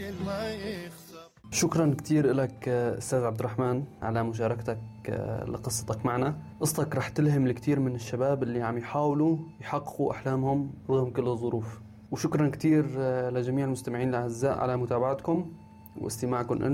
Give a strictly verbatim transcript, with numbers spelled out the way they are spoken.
شكرا كتير لك أستاذ عبد الرحمن على مشاركتك لقصتك معنا. قصتك رح تلهم الكثير من الشباب اللي عم يحاولوا يحققوا أحلامهم رغم كل الظروف. وشكرا كتير لجميع المستمعين الأعزاء على متابعتكم واستماعكم.